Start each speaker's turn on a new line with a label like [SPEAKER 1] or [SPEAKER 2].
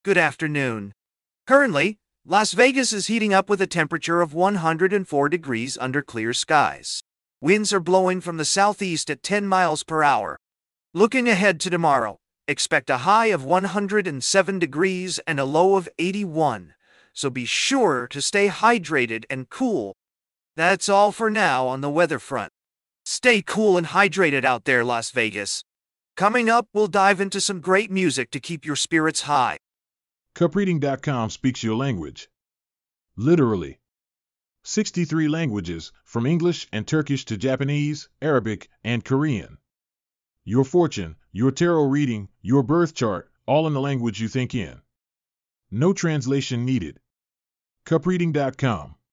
[SPEAKER 1] Good afternoon. Currently, Las Vegas is heating up with a temperature of 104 degrees under clear skies. Winds are blowing from the southeast at 10 miles per hour. Looking ahead to tomorrow, expect a high of 107 degrees and a low of 81, so be sure to stay hydrated and cool. That's all for now on the weather front. Stay cool and hydrated out there, Las Vegas. Coming up, we'll dive into some great music to keep your spirits high.
[SPEAKER 2] Cupreading.com speaks your language. Literally. 63 languages, from English and Turkish to Japanese, Arabic, and Korean. Your fortune, your tarot reading, your birth chart, all in the language you think in. No translation needed. Cupreading.com.